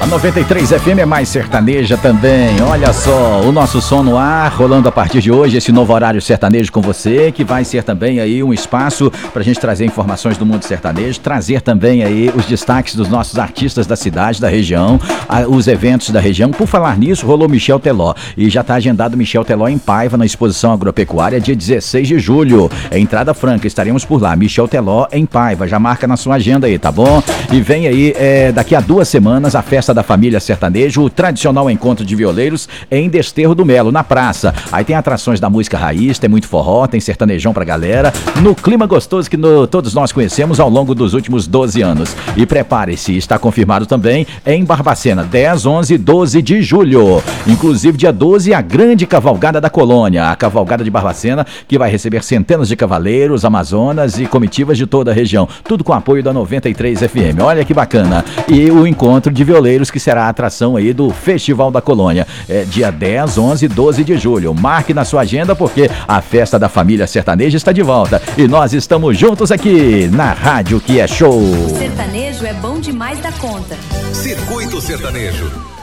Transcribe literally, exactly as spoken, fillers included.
A noventa e três F M é mais sertaneja também. Olha só, o nosso som no ar, rolando a partir de hoje, esse novo horário sertanejo com você, que vai ser também aí um espaço pra gente trazer informações do mundo sertanejo, trazer também aí os destaques dos nossos artistas da cidade, da região, a, os eventos da região. Por falar nisso, rolou Michel Teló e já tá agendado Michel Teló em Paiva, na exposição agropecuária, dia dezesseis de julho. É entrada franca, estaremos por lá. Michel Teló em Paiva, já marca na sua agenda aí, tá bom? E vem aí, é, daqui a duas semanas, a festa da família sertanejo, o tradicional encontro de violeiros em Desterro do Melo, na praça. Aí tem atrações da música raiz, tem muito forró, tem sertanejão pra galera, no clima gostoso que no, todos nós conhecemos ao longo dos últimos doze anos. E prepare-se, está confirmado também em Barbacena, dez, onze e doze de julho. Inclusive dia doze, a grande cavalgada da colônia, a cavalgada de Barbacena, que vai receber centenas de cavaleiros, amazonas e comitivas de toda a região. Tudo com apoio da noventa e três F M. Olha que bacana. E o encontro de violeiros, que será a atração aí do Festival da Colônia. É dia dez, onze e doze de julho. Marque na sua agenda porque a festa da família sertaneja está de volta. E nós estamos juntos aqui na Rádio que é show. O sertanejo é bom demais da conta. Circuito Sertanejo.